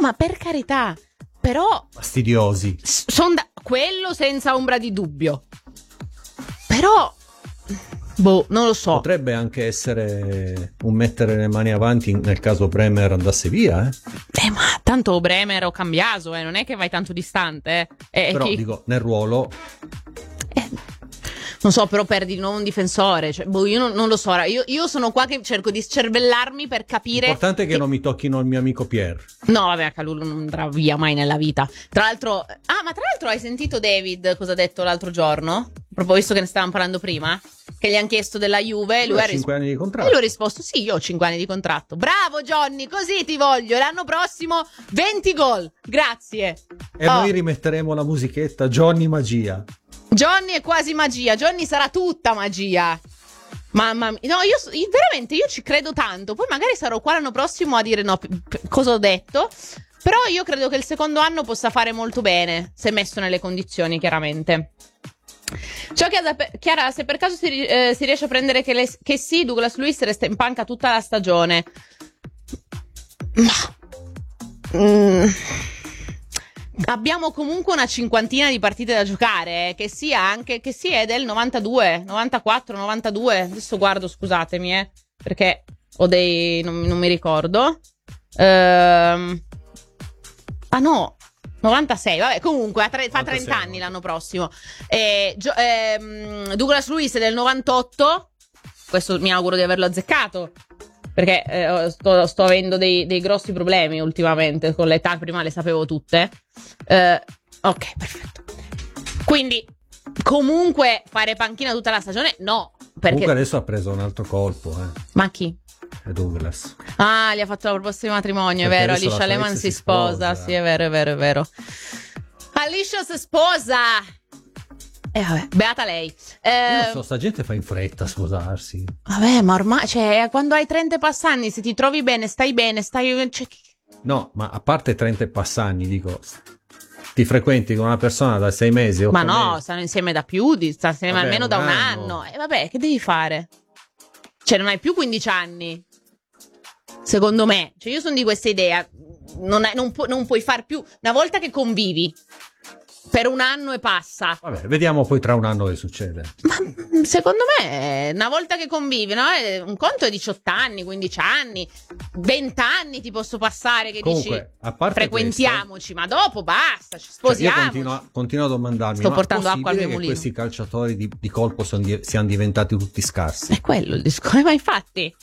ma per carità, però fastidiosi. Quello senza ombra di dubbio. Però non lo so. Potrebbe anche essere un mettere le mani avanti nel caso Bremer andasse via, ma tanto Bremer o Cambiaso, non è che vai tanto distante, però dico, nel ruolo non so, però perdi di nuovo un difensore, cioè, io non lo so, io sono qua che cerco di scervellarmi per capire. L'importante è che non mi tocchino il mio amico Pierre. No, vabbè, Calulu non andrà via mai nella vita. Tra l'altro hai sentito David cosa ha detto l'altro giorno? Proprio visto che ne stavamo parlando prima, che gli hanno chiesto della Juve, lui ha 5 anni di contratto. E lui ha risposto: sì, io ho 5 anni di contratto. Bravo Johnny, così ti voglio. L'anno prossimo 20 gol. Grazie. E noi rimetteremo la musichetta Johnny Magia. Johnny è quasi magia. Johnny sarà tutta magia. Mamma mia. No, io veramente ci credo tanto. Poi magari sarò qua l'anno prossimo a dire no, cosa ho detto. Però io credo che il secondo anno possa fare molto bene, se messo nelle condizioni, chiaramente. Ciao Chiara, se per caso si riesce a prendere che sì, Douglas Luiz resta in panca tutta la stagione. Abbiamo comunque una cinquantina di partite da giocare, che sì è del 92, 94, 92. Adesso guardo, scusatemi, perché ho non mi ricordo. No, 96, vabbè, comunque fa 30 anni l'anno prossimo. Douglas Luiz è del 98. Questo mi auguro di averlo azzeccato, perché sto avendo dei grossi problemi ultimamente con l'età. Prima le sapevo tutte. Ok, perfetto. Quindi comunque fare panchina tutta la stagione no, perché comunque adesso ha preso un altro colpo. Ma chi? È Douglas. Gli ha fatto la proposta di matrimonio, perché è vero. Alicia Lehmann si sposa. Sì, è vero. Alicia si sposa. Vabbè, beata lei. Io non so, sta gente fa in fretta a sposarsi. Vabbè, ma ormai, cioè, quando hai 30 passanni, se ti trovi bene, No, ma a parte 30 passanni, dico, ti frequenti con una persona da 6 mesi, 8 ma no, mesi. stanno insieme da stanno insieme almeno da un anno. E vabbè, che devi fare? Cioè, non hai più 15 anni. Secondo me, cioè, io sono di questa idea. Non puoi far più. Una volta che convivi per un anno e passa. Vabbè, vediamo poi tra un anno che succede. Ma secondo me, una volta che convivi, no? Un conto è 18 anni, 15 anni, 20 anni ti posso passare che comunque, dici a parte frequentiamoci, ma dopo basta, ci sposiamo. Cioè io continuo a domandarmi, sto portando acqua al mio che mulino. Questi calciatori di colpo siano diventati tutti scarsi? È quello il discorso, ma infatti.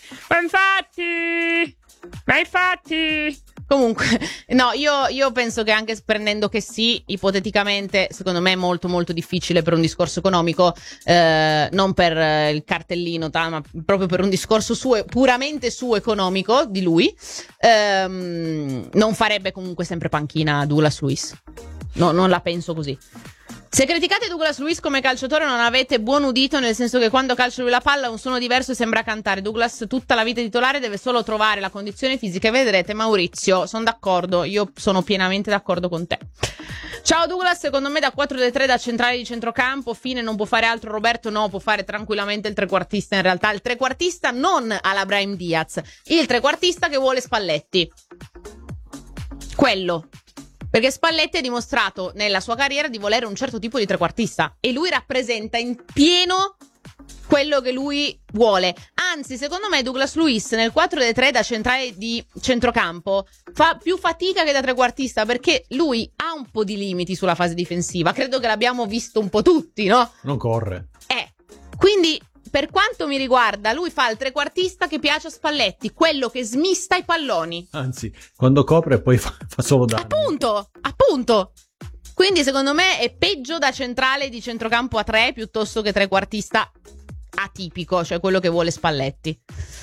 Comunque, no, io penso che anche prendendo che sì, ipoteticamente, secondo me è molto molto difficile per un discorso economico, non per il cartellino, ma proprio per un discorso puramente suo economico di lui, non farebbe comunque sempre panchina Douglas Luiz. No, non la penso così. Se criticate Douglas Luiz come calciatore non avete buon udito, nel senso che quando calcia lui la palla ha un suono diverso e sembra cantare. Douglas tutta la vita titolare deve solo trovare la condizione fisica. E vedrete Maurizio, sono d'accordo, io sono pienamente d'accordo con te. Ciao Douglas, secondo me da 4-3 da centrale di centrocampo, fine non può fare altro. Roberto no, può fare tranquillamente il trequartista. In realtà il trequartista non alla Brahim Diaz, il trequartista che vuole Spalletti, quello. Perché Spalletti ha dimostrato nella sua carriera di volere un certo tipo di trequartista e lui rappresenta in pieno quello che lui vuole. Anzi, secondo me Douglas Luiz nel 4-3 da centrale di centrocampo fa più fatica che da trequartista, perché lui ha un po' di limiti sulla fase difensiva. Credo che l'abbiamo visto un po' tutti, no? Non corre. Quindi, per quanto mi riguarda, lui fa il trequartista che piace a Spalletti, quello che smista i palloni. Anzi, quando copre poi fa solo danni. Appunto. Quindi secondo me è peggio da centrale di centrocampo a 3 piuttosto che trequartista atipico, cioè quello che vuole Spalletti.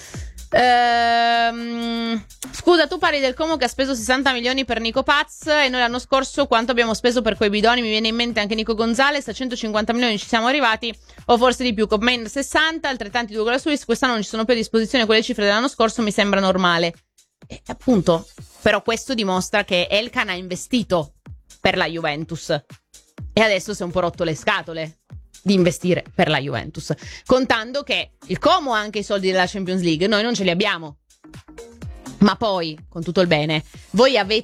Scusa, tu parli del Como che ha speso 60 milioni per Nico Paz e noi l'anno scorso quanto abbiamo speso per quei bidoni? Mi viene in mente anche Nico Gonzalez, a 150 milioni ci siamo arrivati, o forse di più. Copman 60, altrettanti Douglas Luiz, quest'anno non ci sono più a disposizione quelle cifre dell'anno scorso, mi sembra normale. E appunto, però questo dimostra che Elkan ha investito per la Juventus e adesso si è un po' rotto le scatole di investire per la Juventus, contando che il Como ha anche i soldi della Champions League, noi non ce li abbiamo. Ma poi, con tutto il bene, voi avete